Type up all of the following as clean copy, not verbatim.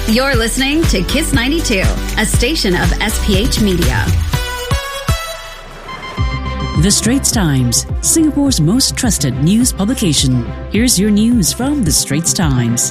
You're listening to Kiss 92, a station of SPH Media. The Straits Times, Singapore's most trusted news publication. Here's your news from The Straits Times.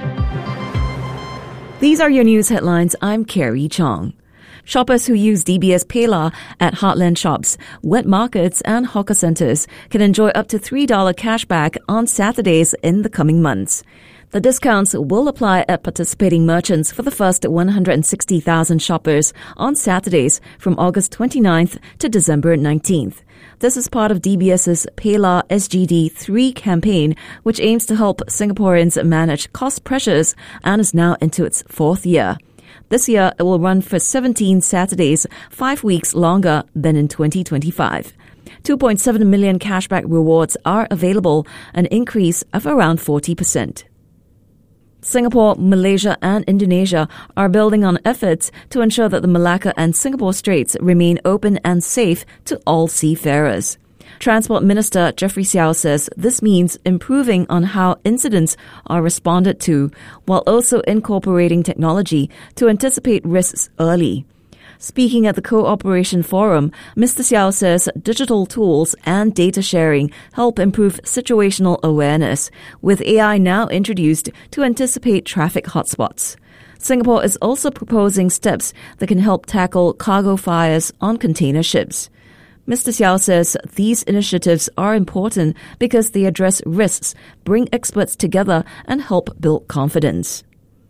These are your news headlines. I'm Carrie Chong. Shoppers who use DBS PayLah at heartland shops, wet markets and hawker centres can enjoy up to $3 cashback on Saturdays in the coming months. The discounts will apply at participating merchants for the first 160,000 shoppers on Saturdays from August 29th to December 19th. This is part of DBS's PayLah SGD 3 campaign, which aims to help Singaporeans manage cost pressures and is now into its fourth year. This year, it will run for 17 Saturdays, 5 weeks longer than in 2025. 2.7 million cashback rewards are available, an increase of around 40%. Singapore, Malaysia and Indonesia are building on efforts to ensure that the Malacca and Singapore Straits remain open and safe to all seafarers. Transport Minister Jeffrey Siao says this means improving on how incidents are responded to, while also incorporating technology to anticipate risks early. Speaking at the Cooperation Forum, Mr. Siao says digital tools and data sharing help improve situational awareness, with AI now introduced to anticipate traffic hotspots. Singapore is also proposing steps that can help tackle cargo fires on container ships. Mr. Siao says these initiatives are important because they address risks, bring experts together, and help build confidence.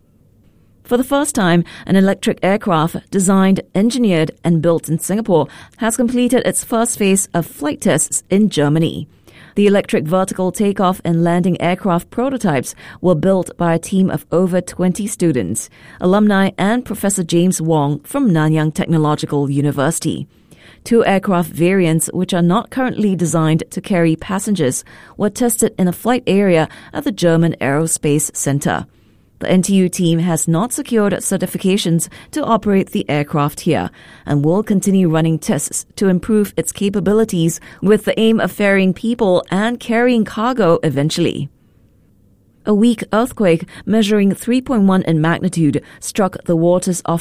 For the first time, an electric aircraft designed, engineered, and built in Singapore has completed its first phase of flight tests in Germany. The electric vertical takeoff and landing aircraft prototypes were built by a team of over 20 students, alumni, and Professor James Wong from Nanyang Technological University. 2 aircraft variants, which are not currently designed to carry passengers, were tested in a flight area at the German Aerospace Center. The NTU team has not secured certifications to operate the aircraft here and will continue running tests to improve its capabilities with the aim of ferrying people and carrying cargo eventually. A weak earthquake measuring 3.1 in magnitude struck the waters off